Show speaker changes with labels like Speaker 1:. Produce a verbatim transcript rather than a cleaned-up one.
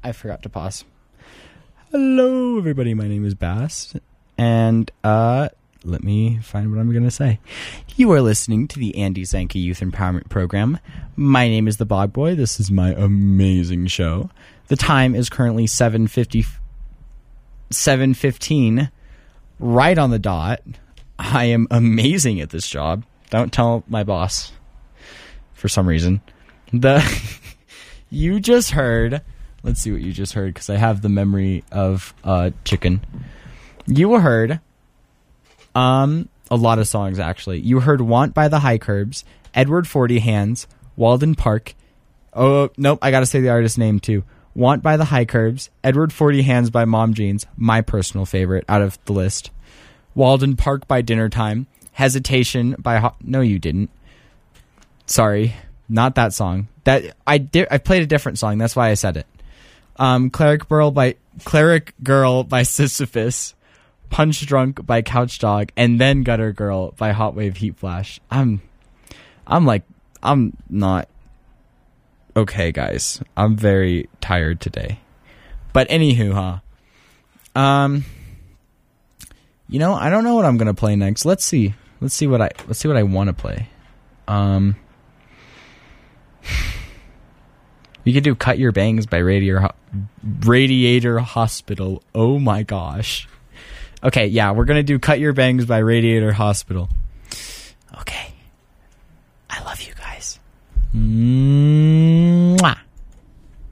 Speaker 1: I forgot to pause. Hello, everybody. My name is Bass, and uh, let me find what I'm going to say. You are listening to the Andy Zanka Youth Empowerment Program. My name is the Bog Boy. This is my amazing show. The time is currently seven fifty, seven fifteen, right on the dot. I am amazing at this job. Don't tell my boss for some reason. The you just heard... Let's see what you just heard, because I have the memory of uh, chicken. You heard um, a lot of songs, actually. You heard Want by the High Curbs, Edward Forty Hands, Walden Park. Oh, nope, I got to say the artist's name, too. Want by the High Curbs, Edward Forty Hands by Mom Jeans, my personal favorite out of the list. Walden Park by Dinner Time, Hesitation by... Ho- no, you didn't. Sorry, not that song. That I did. I played a different song, that's why I said it. Um, Cleric Girl by Cleric Girl by Sisyphus, Punch Drunk by Couch Dog, and then Gutter Girl by Hot Wave Heat Flash. I'm, I'm like, I'm not okay, guys. I'm very tired today. But anywho, huh? Um, you know, I don't know what I'm gonna play next. Let's see. Let's see what I let's see what I want to play. Um. We could do Cut Your Bangs by Radiator, Radiator Hospital. Oh my gosh. Okay, yeah, we're going to do Cut Your Bangs by Radiator Hospital. Okay. I love you guys. Mwah.